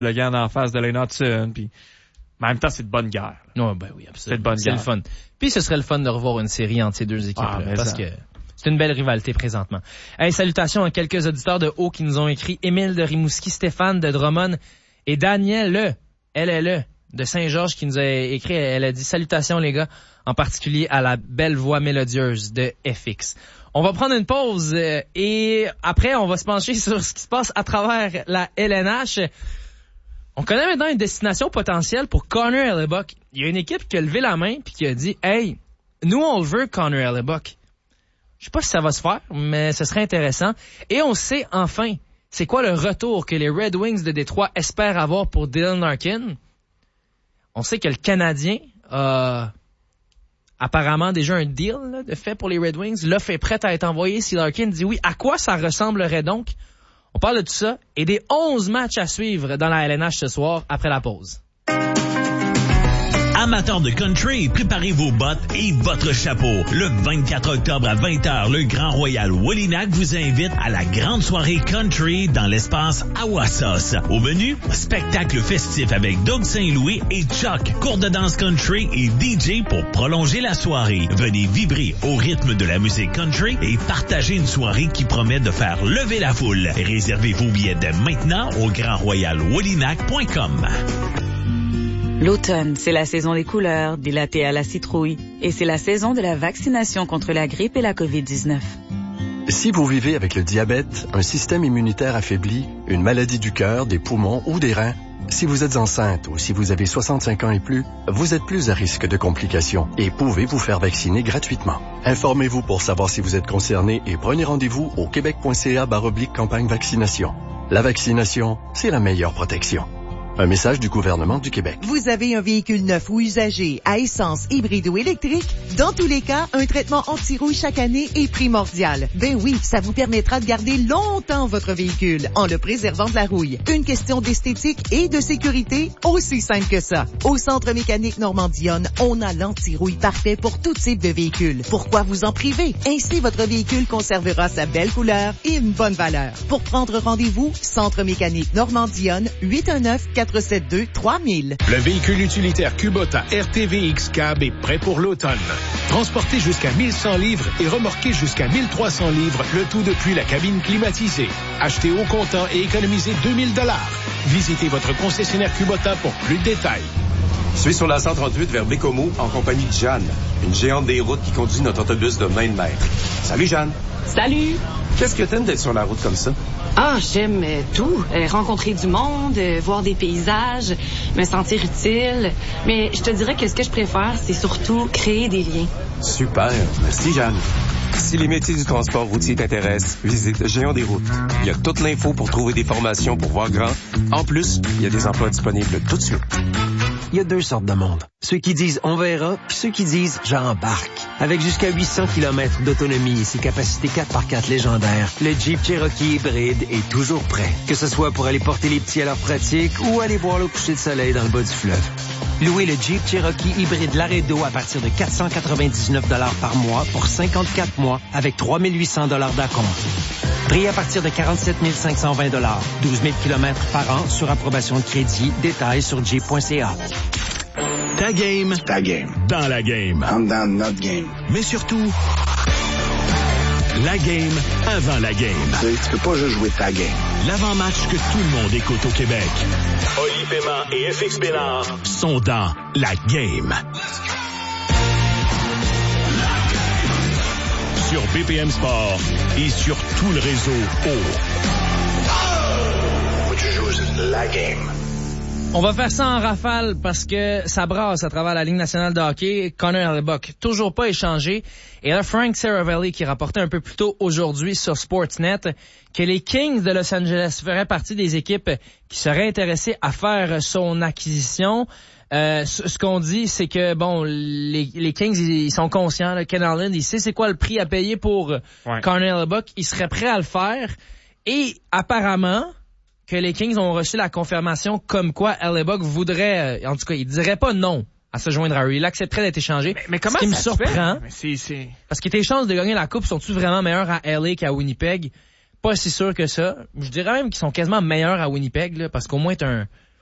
le gars en face de Lane Hudson, puis en même temps, c'est de bonne guerre. Ouais, ben oui, absolument. C'est de bonne guerre. C'est le fun. Puis ce serait le fun de revoir une série entre ces deux équipes-là, parce que c'est une belle rivalité présentement. Hey, salutations à quelques auditeurs de haut qui nous ont écrit. Émile de Rimouski, Stéphane de Drummond et Daniel LLE de Saint-Georges qui nous a écrit. Elle a dit salutations les gars, en particulier à la belle voix mélodieuse de FX. On va prendre une pause et après on va se pencher sur ce qui se passe à travers la LNH. On connaît maintenant une destination potentielle pour Connor Hellebuyck. Il y a une équipe qui a levé la main puis qui a dit « Hey, nous on le veut Connor Hellebuyck ». Je sais pas si ça va se faire, mais ce serait intéressant. Et on sait enfin c'est quoi le retour que les Red Wings de Détroit espèrent avoir pour Dylan Larkin. On sait que le Canadien a apparemment déjà un deal là, de fait pour les Red Wings. L'offre est prête à être envoyée si Larkin dit oui. À quoi ça ressemblerait donc? On parle de tout ça et des 11 matchs à suivre dans la LNH ce soir après la pause. Amateurs de country, préparez vos bottes et votre chapeau. Le 24 octobre à 20h, le Grand Royal Wallinac vous invite à la grande soirée country dans l'espace Awassos. Au menu, spectacle festif avec Doug Saint-Louis et Chuck, cours de danse country et DJ pour prolonger la soirée. Venez vibrer au rythme de la musique country et partagez une soirée qui promet de faire lever la foule. Réservez vos billets dès maintenant au grandroyalwallinac.com. L'automne, c'est la saison des couleurs, des lattés à la citrouille, et c'est la saison de la vaccination contre la grippe et la COVID-19. Si vous vivez avec le diabète, un système immunitaire affaibli, une maladie du cœur, des poumons ou des reins, si vous êtes enceinte ou si vous avez 65 ans et plus, vous êtes plus à risque de complications et pouvez vous faire vacciner gratuitement. Informez-vous pour savoir si vous êtes concerné et prenez rendez-vous au québec.ca/campagne vaccination. La vaccination, c'est la meilleure protection. Un message du gouvernement du Québec. Vous avez un véhicule neuf ou usagé, à essence, hybride ou électrique? Dans tous les cas, un traitement anti-rouille chaque année est primordial. Ben oui, ça vous permettra de garder longtemps votre véhicule en le préservant de la rouille. Une question d'esthétique et de sécurité, aussi simple que ça. Au Centre mécanique Normandie-Yonne, on a l'anti-rouille parfait pour tout type de véhicule. Pourquoi vous en priver? Ainsi, votre véhicule conservera sa belle couleur et une bonne valeur. Pour prendre rendez-vous, Centre mécanique Normandie-Yonne, 819-472-3000. Le véhicule utilitaire Kubota RTVX Cab est prêt pour l'automne. Transporté jusqu'à 1100 livres et remorqué jusqu'à 1300 livres, le tout depuis la cabine climatisée. Achetez au comptant et économisez 2000 $. Visitez votre concessionnaire Kubota pour plus de détails. Je suis sur la 138 vers Bécomo en compagnie de Jeanne, une géante des routes qui conduit notre autobus de main de maître. Salut Jeanne. Salut. Qu'est-ce que t'aimes d'être sur la route comme ça? Ah, j'aime tout. Rencontrer du monde, voir des paysages, me sentir utile. Mais je te dirais que ce que je préfère, c'est surtout créer des liens. Super. Merci Jeanne. Si les métiers du transport routier t'intéressent, visite Géant des routes. Il y a toute l'info pour trouver des formations pour voir grand. En plus, il y a des emplois disponibles tout de suite. Il y a deux sortes de monde. Ceux qui disent « on verra » puis ceux qui disent « j'embarque ». Avec jusqu'à 800 km d'autonomie et ses capacités 4x4 légendaires, le Jeep Cherokee hybride est toujours prêt. Que ce soit pour aller porter les petits à leur pratique ou aller voir le coucher de soleil dans le bas du fleuve. Louez le Jeep Cherokee hybride Laredo à partir de 499 $ par mois pour 54 mois avec 3800 $ d'acompte. Prix à partir de 47 520 $. 12 000 km par an sur approbation de crédit. Détails sur jeep.ca. Ta game. Ta game. Dans la game. I'm down not game. Mais surtout, la game avant la game. Tu peux pas juste jouer ta game. L'avant-match que tout le monde écoute au Québec. Oli Paiement et FX Bénard sont dans la game. Sur BPM Sport et sur tout le réseau Faut que tu joues la game. On va faire ça en rafale parce que ça brasse à travers la Ligue nationale de hockey. Connor Hellebuyck, toujours pas échangé. Et là, Frank Seravalli qui rapportait un peu plus tôt aujourd'hui sur Sportsnet que les Kings de Los Angeles feraient partie des équipes qui seraient intéressées à faire son acquisition. Ce qu'on dit, c'est que bon, les Kings, ils sont conscients. Là, Ken Holland, il sait c'est quoi le prix à payer pour Connor Hellebuyck. Il serait prêt à le faire. Et apparemment, que les Kings ont reçu la confirmation comme quoi Hellebuyck voudrait, en tout cas, il dirait pas non à se joindre à eux. Il accepterait d'être échangé. Mais comment ce qui me ça surprend, c'est... parce que tes chances de gagner la coupe sont-tu vraiment meilleures à LA qu'à Winnipeg? Pas si sûr que ça. Je dirais même qu'ils sont quasiment meilleurs à Winnipeg, là, parce qu'au moins t'as